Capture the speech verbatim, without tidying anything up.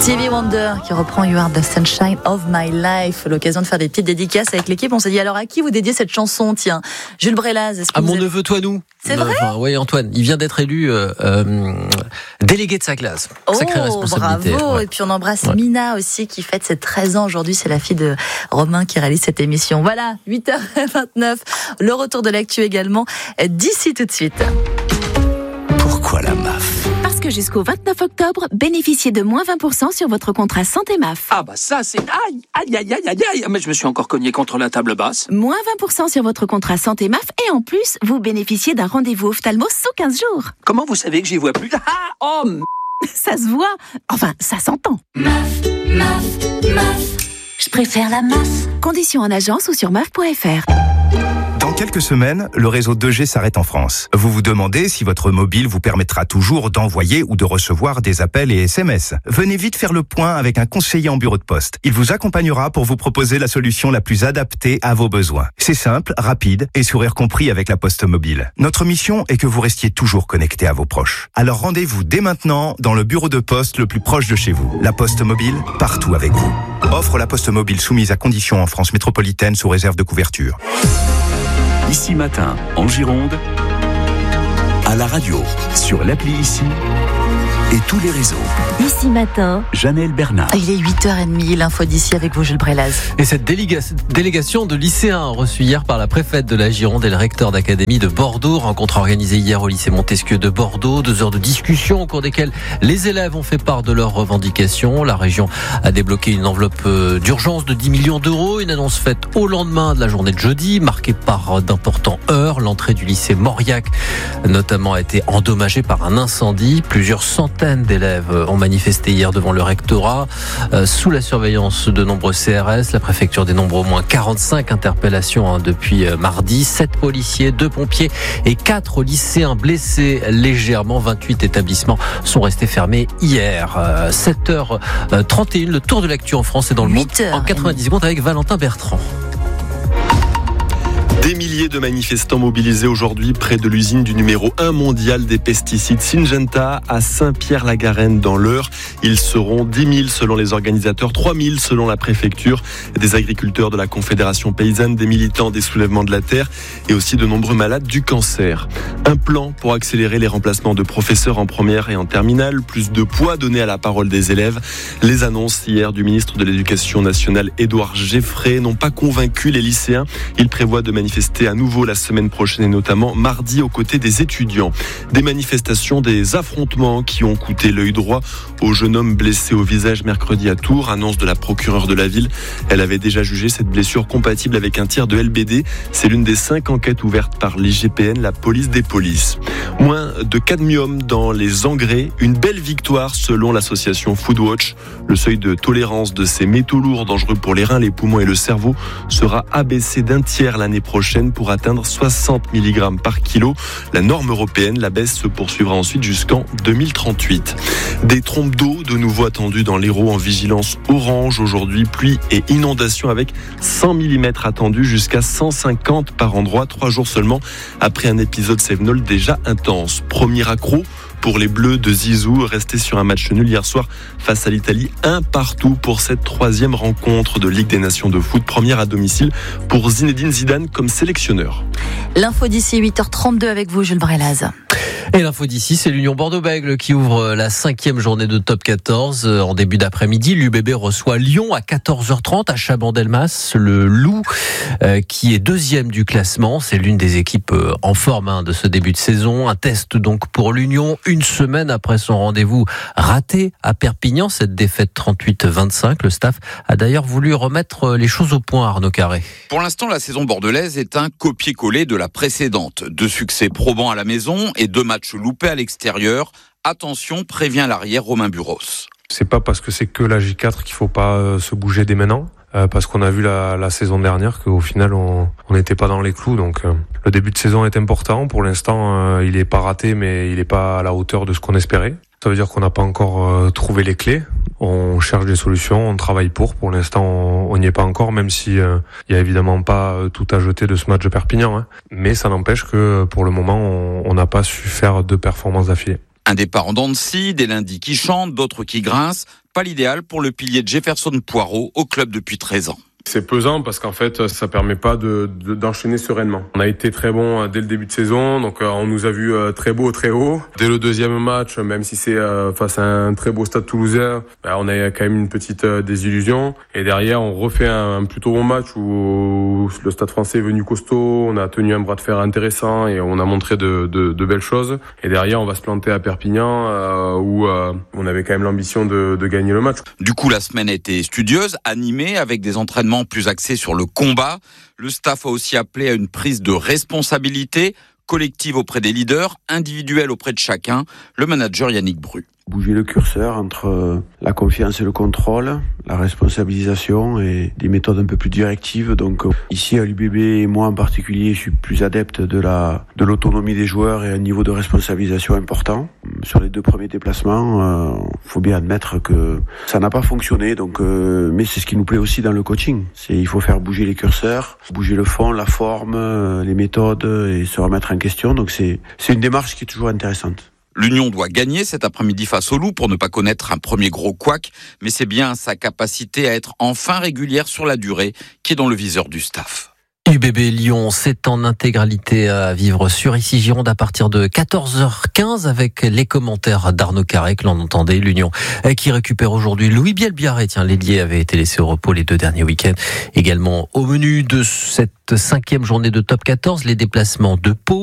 Stevie Wonder qui reprend You Are the Sunshine of My Life. L'occasion de faire des petites dédicaces avec l'équipe. On s'est dit alors à qui vous dédiez cette chanson? Tiens, Jules Brélaz. Est-ce que à mon avez... neveu Toinou. C'est vrai? Enfin, oui, Antoine. Il vient d'être élu euh, euh, délégué de sa classe. Oh, sacrée responsabilité. Bravo. Ouais. Et puis on embrasse Ouais. Mina aussi qui fête ses treize ans aujourd'hui. C'est la fille de Romain qui réalise cette émission. Voilà, huit heures vingt-neuf. Le retour de l'actu également d'ici tout de suite. Pourquoi la M A F? Parce que jusqu'au vingt-neuf octobre, bénéficiez de moins vingt pour cent sur votre contrat Santé M A F. Ah bah ça c'est... Aïe, aïe, aïe, aïe, aïe, aïe. Mais je me suis encore cogné contre la table basse. Moins vingt pour cent sur votre contrat Santé M A F et en plus, vous bénéficiez d'un rendez-vous ophtalmo sous quinze jours. Comment vous savez que j'y vois plus? Ah, oh, m- Ça se voit. Enfin, ça s'entend. M A F, M A F, M A F. Je préfère la M A F. Conditions en agence ou sur M A F point F R. Dans quelques semaines, le réseau deux G s'arrête en France. Vous vous demandez si votre mobile vous permettra toujours d'envoyer ou de recevoir des appels et S M S. Venez vite faire le point avec un conseiller en bureau de poste. Il vous accompagnera pour vous proposer la solution la plus adaptée à vos besoins. C'est simple, rapide et sourire compris avec la Poste Mobile. Notre mission est que vous restiez toujours connecté à vos proches. Alors rendez-vous dès maintenant dans le bureau de poste le plus proche de chez vous. La Poste Mobile, partout avec vous. Offre la Poste Mobile soumise à conditions en France métropolitaine sous réserve de couverture. Ici Matin, en Gironde, à la radio, sur l'appli Ici et tous les réseaux. Ici matin, Janelle Bernard. Il est huit heures trente, l'info d'ici avec vous, Jules Brélaz. Et cette déléga- délégation de lycéens reçue hier par la préfète de la Gironde et le recteur d'académie de Bordeaux, rencontre organisée hier au lycée Montesquieu de Bordeaux, deux heures de discussion au cours desquelles les élèves ont fait part de leurs revendications. La région a débloqué une enveloppe d'urgence de dix millions d'euros, une annonce faite au lendemain de la journée de jeudi, marquée par d'importants heurts. L'entrée du lycée Mauriac, notamment, a été endommagée par un incendie. Plusieurs centaines d'élèves ont manifesté hier devant le rectorat, euh, sous la surveillance de nombreux C R S. La préfecture dénombre au moins quarante-cinq interpellations hein, depuis euh, mardi. sept policiers, deux pompiers et quatre lycéens blessés légèrement. vingt-huit établissements sont restés fermés hier. Euh, sept heures trente et une, le tour de l'actu en France et dans le monde en quatre-vingt-dix secondes avec Valentin Bertrand. Des milliers de manifestants mobilisés aujourd'hui près de l'usine du numéro un mondial des pesticides Syngenta à Saint-Pierre-la-Garenne dans l'Eure. Ils seront dix mille selon les organisateurs, trois mille selon la préfecture, des agriculteurs de la Confédération paysanne, des militants des soulèvements de la terre et aussi de nombreux malades du cancer. Un plan pour accélérer les remplacements de professeurs en première et en terminale, plus de poids donné à la parole des élèves. Les annonces hier du ministre de l'Éducation nationale Édouard Geffray n'ont pas convaincu les lycéens. Il prévoit de manifester à nouveau la semaine prochaine et notamment mardi aux côtés des étudiants. Des manifestations, des affrontements qui ont coûté l'œil droit au jeune homme blessé au visage mercredi à Tours, annonce de la procureure de la ville. Elle avait déjà jugé cette blessure compatible avec un tir de L B D. C'est l'une des cinq enquêtes ouvertes par l'I G P N, la police des polices. Moins de cadmium dans les engrais, une belle victoire selon l'association Foodwatch. Le seuil de tolérance de ces métaux lourds dangereux pour les reins, les poumons et le cerveau sera abaissé d'un tiers l'année prochaine pour atteindre soixante milligrammes par kilo. La norme européenne, la baisse se poursuivra ensuite jusqu'en deux mille trente-huit. Des trompes d'eau de nouveau attendues dans l'Hérault en vigilance orange aujourd'hui, pluie et inondations avec cent millimètres attendus jusqu'à cent cinquante par endroit, trois jours seulement après un épisode Cévenol déjà intense. Premier accro pour les Bleus de Zizou, restés sur un match nul hier soir face à l'Italie, un partout pour cette troisième rencontre de Ligue des Nations de foot, première à domicile pour Zinedine Zidane comme sélectionneur. L'info d'ici, huit heures trente-deux avec vous, Jules Brélaz. Et l'info d'ici, c'est l'Union Bordeaux-Bègles qui ouvre la cinquième journée de top quatorze. En début d'après-midi, l'U B B reçoit Lyon à quatorze heures trente à Chabandelmas. Le Loup, euh, qui est deuxième du classement, c'est l'une des équipes euh, en forme hein, de ce début de saison. Un test donc pour l'Union, une semaine après son rendez-vous raté à Perpignan, cette défaite trente-huit vingt-cinq. Le staff a d'ailleurs voulu remettre les choses au point, Arnaud Carré. Pour l'instant, la saison bordelaise est un copier-coller de la précédente. Deux succès probants à la maison et deux matchs loupés à l'extérieur. Attention, prévient l'arrière Romain Buros. C'est pas parce que c'est que la J quatre qu'il faut pas euh, se bouger dès maintenant, euh, parce qu'on a vu la, la saison dernière qu'au final on n'était pas dans les clous. Donc euh, le début de saison est important. Pour l'instant, euh, il est pas raté, mais il est pas à la hauteur de ce qu'on espérait. Ça veut dire qu'on n'a pas encore euh, trouvé les clés. On cherche des solutions, on travaille pour. Pour l'instant, on n'y est pas encore, même si il euh, y a évidemment pas euh, tout à jeter de ce match de Perpignan. Hein. Mais ça n'empêche que pour le moment, on n'a pas su faire deux performances d'affilée. Un départ en dents de scie, des lundis qui chantent, d'autres qui grincent. pas l'idéal pour le pilier de Jefferson Poirot au club depuis treize ans. C'est pesant parce qu'en fait, ça permet pas de, de, d'enchaîner sereinement. On a été très bon dès le début de saison, donc on nous a vu très beau, très haut. Dès le deuxième match, même si c'est face à un très beau stade toulousain, on a quand même une petite désillusion. Et derrière, on refait un, un plutôt bon match où le stade français est venu costaud, on a tenu un bras de fer intéressant et on a montré de, de, de belles choses. Et derrière, on va se planter à Perpignan euh, où euh, on avait quand même l'ambition de, de gagner le match. Du coup, la semaine a été studieuse, animée, avec des entraînements plus axé sur le combat. Le staff a aussi appelé à une prise de responsabilité collective auprès des leaders, individuelle auprès de chacun. Le manager Yannick Bru. Bouger le curseur entre la confiance et le contrôle, la responsabilisation et des méthodes un peu plus directives. Donc ici à l'U B B et moi en particulier, je suis plus adepte de la de l'autonomie des joueurs et un niveau de responsabilisation important. Sur les deux premiers déplacements, euh, faut bien admettre que ça n'a pas fonctionné. Donc, euh, mais c'est ce qui nous plaît aussi dans le coaching. C'est il faut faire bouger les curseurs, bouger le fond, la forme, euh, les méthodes et se remettre en question. Donc c'est c'est une démarche qui est toujours intéressante. L'Union doit gagner cet après-midi face au Loup pour ne pas connaître un premier gros couac, mais c'est bien sa capacité à être enfin régulière sur la durée qui est dans le viseur du staff. U B B Lyon, c'est en intégralité à vivre sur Ici Gironde à partir de quatorze heures quinze avec les commentaires d'Arnaud Carré que l'on entendait. L'Union qui récupère aujourd'hui Louis Bielbiarré. Tiens, l'ailier avait été laissé au repos les deux derniers week-ends. Également au menu de cette cinquième journée de top quatorze, les déplacements de Pau.